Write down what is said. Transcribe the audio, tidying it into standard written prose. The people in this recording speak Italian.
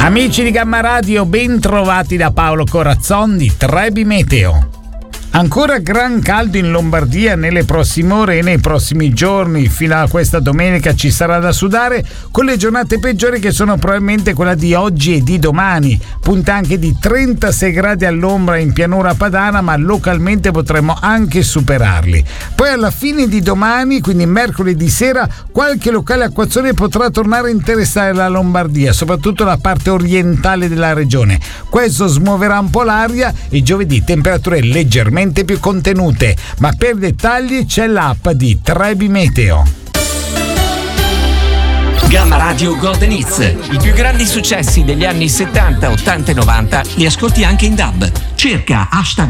Amici di Gamma Radio, ben trovati da Paolo Corazzon di Trebi Meteo. Ancora gran caldo in Lombardia nelle prossime ore e nei prossimi giorni. Fino a questa domenica ci sarà da sudare, con le giornate peggiori che sono probabilmente quella di oggi e di domani. Punta anche di 36 gradi all'ombra in pianura padana, ma localmente potremo anche superarli. Poi alla fine di domani, quindi mercoledì sera, qualche locale acquazzone potrà tornare a interessare la Lombardia, soprattutto la parte orientale della regione. Questo smuoverà un po' l'aria e giovedì temperature leggermente più contenute, ma per dettagli c'è l'app di Trebi Meteo. Gamma Radio Golden Hits, i più grandi successi degli anni 70, 80 e 90 li ascolti anche in DAB. Cerca